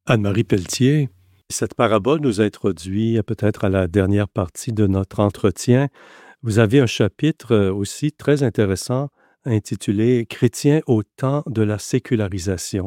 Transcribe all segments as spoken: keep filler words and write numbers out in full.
Anne-Marie Pelletier, cette parabole nous introduit peut-être à la dernière partie de notre entretien. Vous avez un chapitre aussi très intéressant intitulé « Chrétiens au temps de la sécularisation ».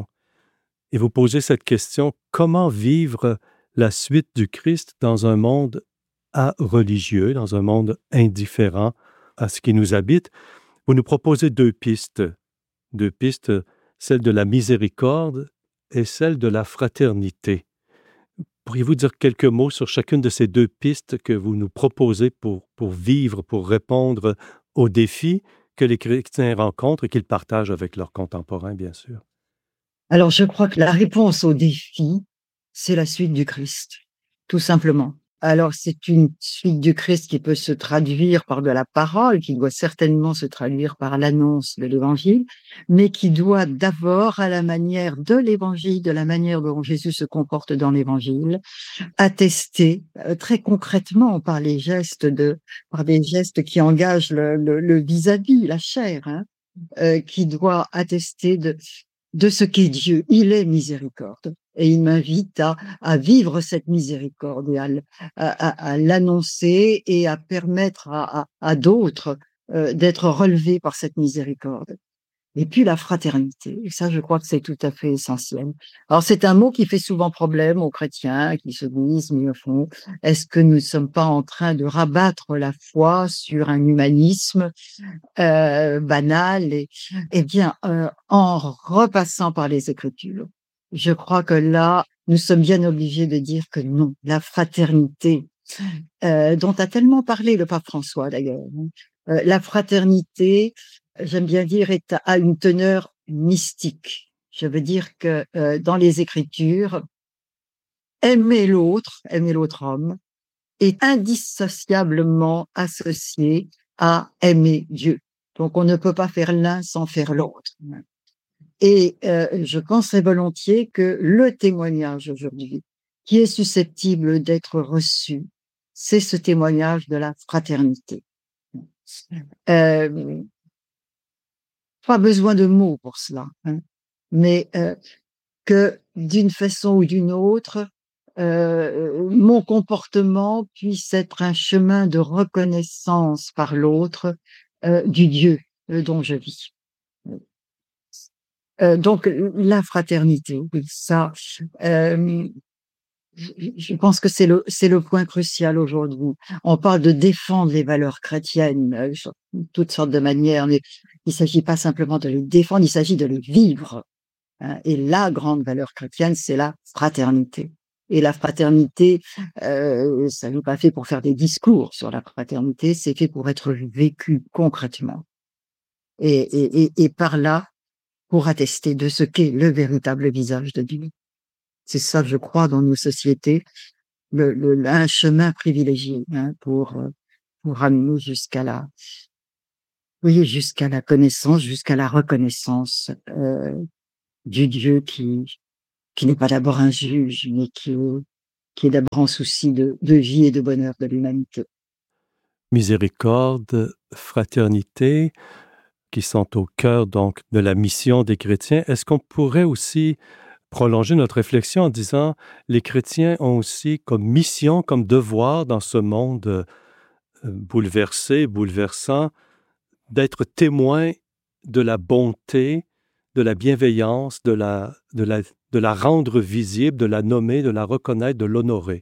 Et vous posez cette question, comment vivre la suite du Christ dans un monde a-religieux, dans un monde indifférent à ce qui nous habite? Vous nous proposez deux pistes, deux pistes, celle de la miséricorde et celle de la fraternité. Pourriez-vous dire quelques mots sur chacune de ces deux pistes que vous nous proposez pour, pour vivre, pour répondre aux défis que les chrétiens rencontrent et qu'ils partagent avec leurs contemporains, bien sûr? Alors, je crois que la réponse au défi, c'est la suite du Christ, tout simplement. Alors, c'est une suite du Christ qui peut se traduire par de la parole, qui doit certainement se traduire par l'annonce de l'Évangile, mais qui doit d'abord, à la manière de l'Évangile, de la manière dont Jésus se comporte dans l'Évangile, attester euh, très concrètement par les gestes de, par des gestes qui engagent le, le, le vis-à-vis, la chair, hein, euh, qui doit attester de de ce qu'est Dieu. Il est miséricorde. Et il m'invite à, à vivre cette miséricorde et à, à, à l'annoncer et à permettre à, à, à d'autres euh, d'être relevés par cette miséricorde. Et puis la fraternité, et ça je crois que c'est tout à fait essentiel. Alors c'est un mot qui fait souvent problème aux chrétiens qui se disent, mais au fond, est-ce que nous ne sommes pas en train de rabattre la foi sur un humanisme euh, banal et, eh bien, euh, en repassant par les Écritures, je crois que là, nous sommes bien obligés de dire que non, la fraternité, euh, dont a tellement parlé le pape François d'ailleurs, hein, euh, la fraternité, j'aime bien dire, est, a une teneur mystique. Je veux dire que euh, dans les Écritures, aimer l'autre, aimer l'autre homme, est indissociablement associé à aimer Dieu. Donc, on ne peut pas faire l'un sans faire l'autre. Et euh, je penserais volontiers que le témoignage aujourd'hui, qui est susceptible d'être reçu, c'est ce témoignage de la fraternité. Euh, pas besoin de mots pour cela, hein, mais euh, que d'une façon ou d'une autre, euh, mon comportement puisse être un chemin de reconnaissance par l'autre euh, du Dieu euh, dont je vis. Euh, donc la fraternité, oui, ça, euh, je, je pense que c'est le c'est le point crucial aujourd'hui. On parle de défendre les valeurs chrétiennes euh, sur toutes sortes de manières, mais il s'agit pas simplement de les défendre, il s'agit de les vivre. Hein. Et la grande valeur chrétienne, c'est la fraternité. Et la fraternité, euh, ça n'est pas fait pour faire des discours sur la fraternité, c'est fait pour être vécu concrètement. Et, et, et, et par là, pour attester de ce qu'est le véritable visage de Dieu. C'est ça, je crois, dans nos sociétés, le, le, un chemin privilégié hein, pour, pour amener jusqu'à la, oui, jusqu'à la connaissance, jusqu'à la reconnaissance euh, du Dieu qui, qui n'est pas d'abord un juge, mais qui, qui est d'abord en souci de, de vie et de bonheur de l'humanité. Miséricorde, fraternité, qui sont au cœur donc de la mission des chrétiens. Est-ce qu'on pourrait aussi prolonger notre réflexion en disant les chrétiens ont aussi comme mission, comme devoir dans ce monde euh, bouleversé, bouleversant, d'être témoins de la bonté, de la bienveillance, de la, de la, de la rendre visible, de la nommer, de la reconnaître, de l'honorer?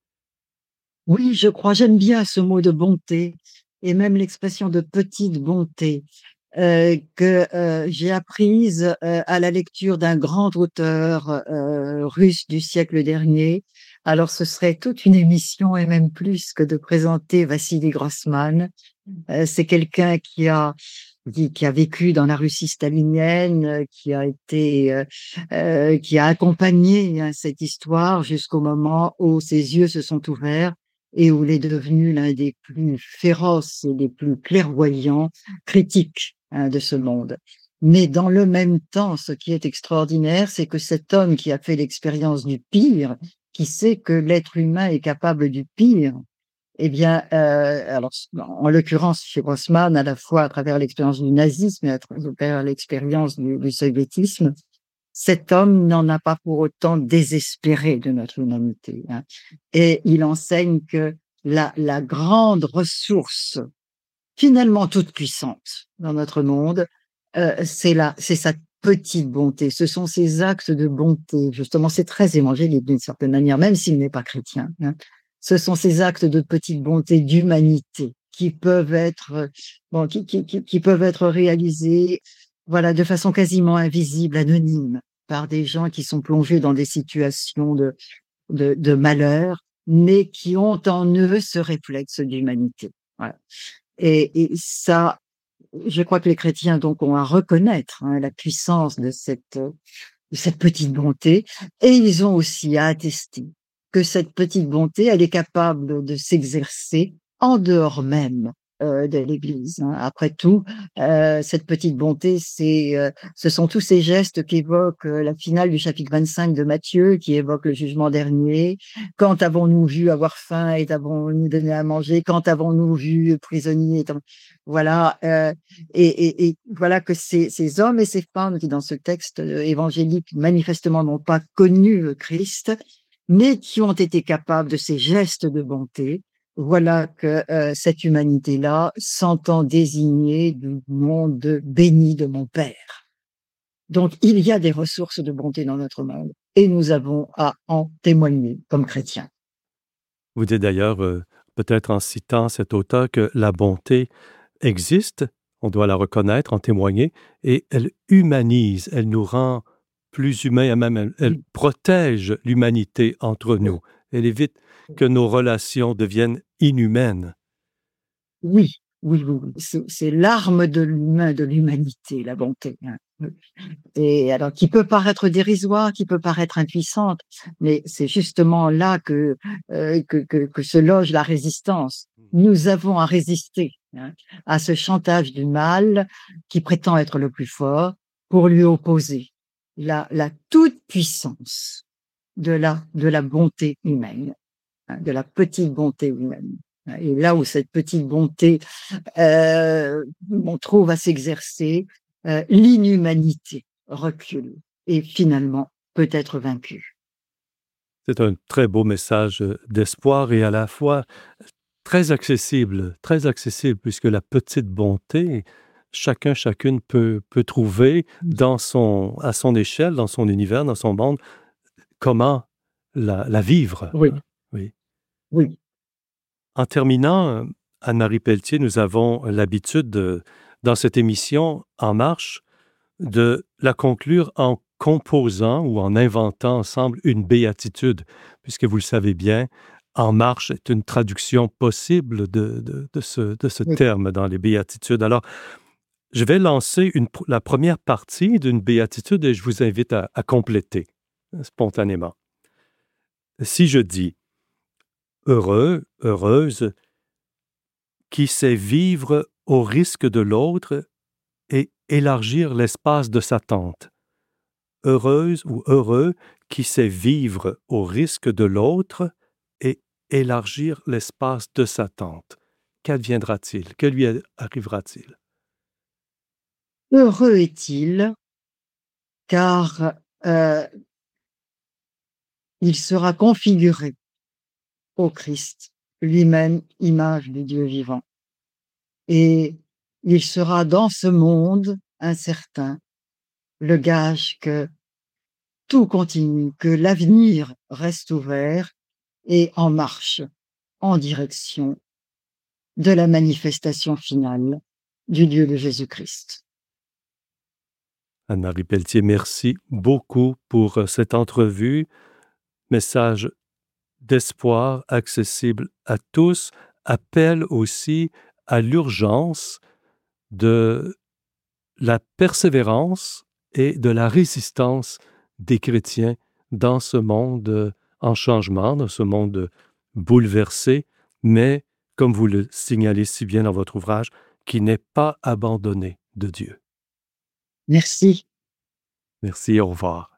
Oui, je crois, j'aime bien ce mot de bonté et même l'expression de petite bonté. Euh, que euh, j'ai apprise euh, à la lecture d'un grand auteur euh, russe du siècle dernier. Alors, ce serait toute une émission et même plus que de présenter Vassili Grossman. Euh, c'est quelqu'un qui a qui, qui a vécu dans la Russie stalinienne, euh, qui a été, euh, euh, qui a accompagné hein, cette histoire jusqu'au moment où ses yeux se sont ouverts et où il est devenu l'un des plus féroces et des plus clairvoyants critiques hein, de ce monde. Mais dans le même temps, ce qui est extraordinaire, c'est que cet homme qui a fait l'expérience du pire, qui sait que l'être humain est capable du pire, eh bien, euh, alors, en l'occurrence, chez Grossman, à la fois à travers l'expérience du nazisme et à travers l'expérience du, du soviétisme, cet homme n'en a pas pour autant désespéré de notre humanité, hein. Et il enseigne que la, la grande ressource, finalement toute puissante dans notre monde, euh, c'est la, c'est sa petite bonté. Ce sont ses actes de bonté. Justement, c'est très évangélique d'une certaine manière, même s'il n'est pas chrétien, hein. Ce sont ces actes de petite bonté, d'humanité, qui peuvent être, bon, qui, qui, qui, qui peuvent être réalisés, voilà, de façon quasiment invisible, anonyme, par des gens qui sont plongés dans des situations de, de, de malheur, mais qui ont en eux ce réflexe d'humanité. Voilà. Et, et ça, je crois que les chrétiens donc ont à reconnaître, hein, la puissance de cette, de cette petite bonté, et ils ont aussi à attester que cette petite bonté, elle est capable de s'exercer en dehors même euh, de l'Église, hein. Après tout, euh, cette petite bonté, c'est, euh, ce sont tous ces gestes qu'évoque euh, la finale du chapitre vingt-cinq de Matthieu, qui évoque le jugement dernier. Quand avons-nous vu avoir faim et avons-nous donné à manger? Quand avons-nous vu prisonnier? Et voilà, euh, et, et, et voilà que ces, ces hommes et ces femmes qui, dans ce texte euh, évangélique, manifestement n'ont pas connu le Christ, mais qui ont été capables de ces gestes de bonté, voilà que euh, cette humanité-là s'entend désigner du monde béni de mon Père. Donc, il y a des ressources de bonté dans notre monde, et nous avons à en témoigner comme chrétiens. Vous dites d'ailleurs, euh, peut-être en citant cet auteur, que la bonté existe, on doit la reconnaître, en témoigner, et elle humanise, elle nous rend plus humains, et même elle, elle protège l'humanité entre nous. Elle évite que nos relations deviennent inhumaines. Oui, oui, oui, oui. C'est, c'est l'arme de l'humain, de l'humanité, la bonté, hein. Et alors, qui peut paraître dérisoire, qui peut paraître impuissante, mais c'est justement là que, euh, que, que, que se loge la résistance. Nous avons à résister, hein, à ce chantage du mal qui prétend être le plus fort, pour lui opposer la, la toute-puissance de la, de la bonté humaine, hein, de la petite bonté humaine. Et là où cette petite bonté, euh, on trouve à s'exercer, euh, l'inhumanité recule et finalement peut être vaincue. C'est un très beau message d'espoir et à la fois très accessible, très accessible, puisque la petite bonté, chacun, chacune peut, peut trouver dans son, à son échelle, dans son univers, dans son monde, comment la, la vivre. Oui, Oui. oui. En terminant, Anne-Marie Pelletier, nous avons l'habitude, de, dans cette émission En Marche, de la conclure en composant ou en inventant ensemble une béatitude, puisque vous le savez bien, En Marche est une traduction possible de, de, de ce, de ce Oui. terme dans les béatitudes. Alors, je vais lancer une, la première partie d'une béatitude et je vous invite à, à compléter spontanément. Si je dis « heureux, heureuse », qui sait vivre au risque de l'autre et élargir l'espace de sa tente. Heureuse ou heureux qui sait vivre au risque de l'autre et élargir l'espace de sa tente. Qu'adviendra-t-il? Que lui arrivera-t-il? Heureux est-il, car euh, il sera configuré au Christ, lui-même image du Dieu vivant. Et il sera dans ce monde incertain le gage que tout continue, que l'avenir reste ouvert et en marche en direction de la manifestation finale du Dieu de Jésus-Christ. Anne-Marie Pelletier, merci beaucoup pour cette entrevue. Message d'espoir accessible à tous, appelle aussi à l'urgence de la persévérance et de la résistance des chrétiens dans ce monde en changement, dans ce monde bouleversé, mais, comme vous le signalez si bien dans votre ouvrage, qui n'est pas abandonné de Dieu. Merci. Merci, au revoir.